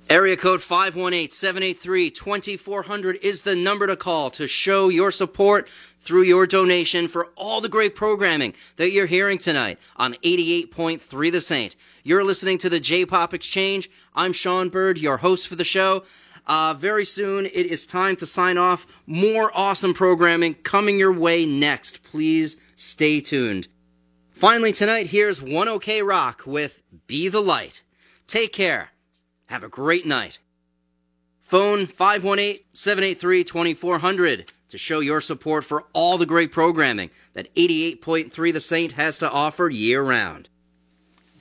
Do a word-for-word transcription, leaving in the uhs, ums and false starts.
Area code five one eight, seven eight three, two four zero zero is the number to call to show your support through your donation for all the great programming that you're hearing tonight on eighty-eight point three The Saint. You're listening to the J-Pop Exchange. I'm Sean Bird, your host for the show. Uh, very soon, it is time to sign off. More awesome programming coming your way next. Please stay tuned. Finally tonight, here's one OK Rock with Be the Light. Take care. Have a great night. Phone five one eight, seven eight three, two four zero zero to show your support for all the great programming that eighty-eight point three The Saint has to offer year-round.